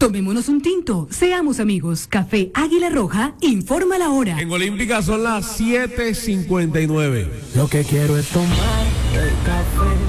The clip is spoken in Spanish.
Tomémonos un tinto, seamos amigos. Café Águila Roja, informa la hora. En Olímpica son las 7:59. Lo que quiero es tomar el café